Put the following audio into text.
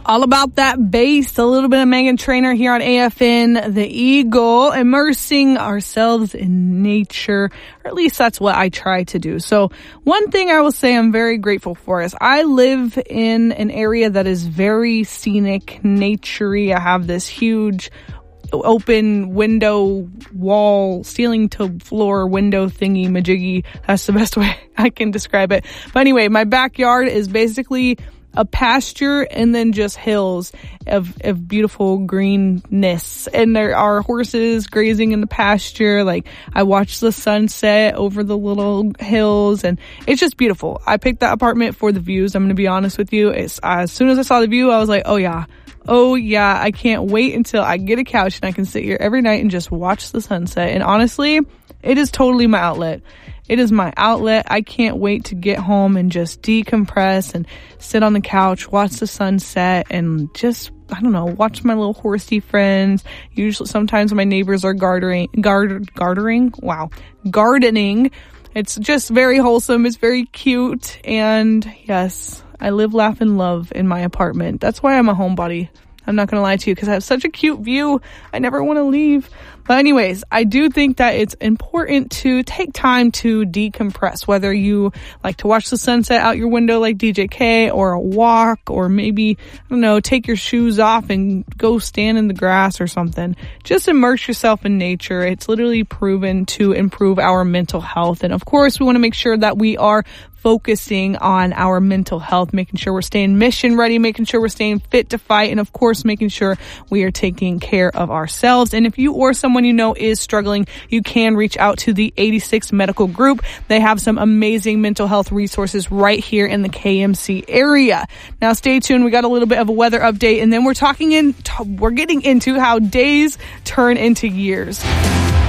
All about that bass, a little bit of Meghan Trainor here on AFN The Eagle, immersing ourselves in nature, or at least that's what I try to do. So one thing I will say I'm very grateful for is I live in an area that is very scenic, naturey. I have this huge open window wall, ceiling to floor window thingy majiggy. That's the best way I can describe it. But anyway, my backyard is basically a pasture and then just hills of beautiful greenness. And there are horses grazing in the pasture. Like, I watch the sunset over the little hills and it's just beautiful. I picked that apartment for the views. I'm going to be honest with you. As soon as I saw the view, I was like, oh yeah, I can't wait until I get a couch and I can sit here every night and just watch the sunset. And honestly, it is totally my outlet. It is my outlet. I can't wait to get home and just decompress and sit on the couch, watch the sunset, and just, I don't know, watch my little horsey friends. Usually, sometimes my neighbors are gardening. It's just very wholesome. It's very cute. And yes, I live, laugh, and love in my apartment. That's why I'm a homebody. I'm not going to lie to you because I have such a cute view. I never want to leave. But anyways, I do think that it's important to take time to decompress, whether you like to watch the sunset out your window like DJK, or a walk, or maybe, I don't know, take your shoes off and go stand in the grass or something. Just immerse yourself in nature. It's literally proven to improve our mental health. And of course, we want to make sure that we are focusing on our mental health, making sure we're staying mission ready, making sure we're staying fit to fight, and of course, making sure we are taking care of ourselves. And if you or someone you know is struggling, you can reach out to the 86 Medical Group. They have some amazing mental health resources right here in the KMC area. Now, stay tuned. We got a little bit of a weather update, and then we're getting into how days turn into years.